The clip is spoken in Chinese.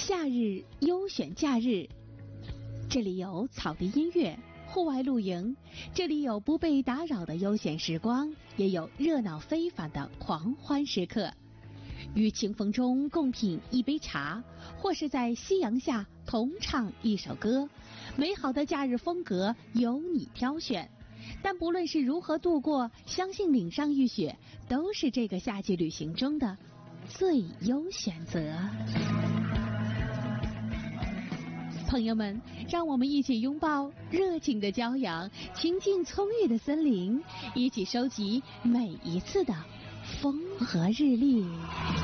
夏日优选假日，这里有草地音乐、户外露营，这里有不被打扰的悠闲时光，也有热闹非凡的狂欢时刻。于清风中共品一杯茶，或是在夕阳下同唱一首歌，美好的假日风格由你挑选。但不论是如何度过，相信岭上浴雪都是这个夏季旅行中的最优选择。朋友们，让我们一起拥抱热情的骄阳，亲近葱郁的森林，一起收集每一次的风和日丽。